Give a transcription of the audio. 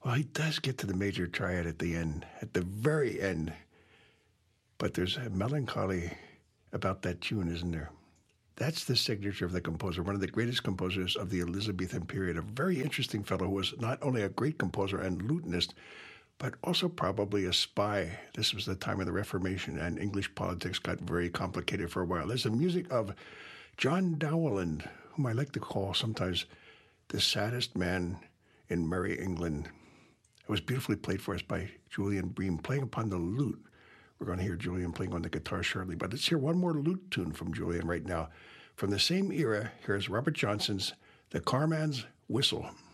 Well, he does get to the major triad at the end, at the very end. But there's a melancholy about that tune, isn't there? That's the signature of the composer, one of the greatest composers of the Elizabethan period, a very interesting fellow who was not only a great composer and lutenist, but also probably a spy. This was the time of the Reformation, and English politics got very complicated for a while. There's the music of John Dowland, whom I like to call sometimes the saddest man in Merry England. It was beautifully played for us by Julian Bream, playing upon the lute. We're going to hear Julian playing on the guitar shortly, but let's hear one more lute tune from Julian right now. From the same era, here's Robert Johnson's The Carman's Whistle.